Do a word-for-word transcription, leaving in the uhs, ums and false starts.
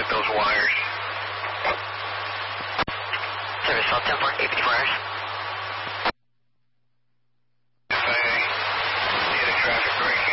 like those wires. Service twelve ten four, eight fifty-four hours. If I need a traffic break